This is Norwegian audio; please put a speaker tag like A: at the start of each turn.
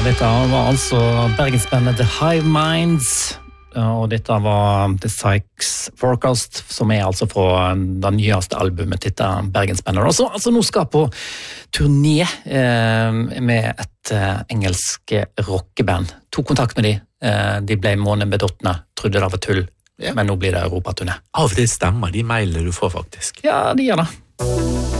A: Dette var altså Bergensbandet The Hive Minds, og dette var The Sykes Forecast, som altså fra det nyeste albumet til Bergensbandet. Altså nå skal på turné med et engelsk rockeband. Tok kontakt med de ble månebedåttene, trodde det var tull, men nå blir det Europaturné.
B: Av det stemmer, de mailer du får faktisk.
A: Ja, de gjør det.